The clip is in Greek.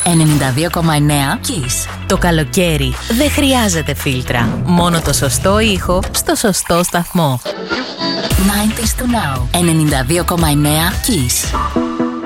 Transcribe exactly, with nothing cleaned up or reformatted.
ενενήντα δύο κόμμα εννέα Kiss. Το καλοκαίρι δεν χρειάζεται φίλτρα. Μόνο το σωστό ήχο στο σωστό σταθμό. ενενήντα του Now. ενενήντα δύο κόμμα εννέα Kiss.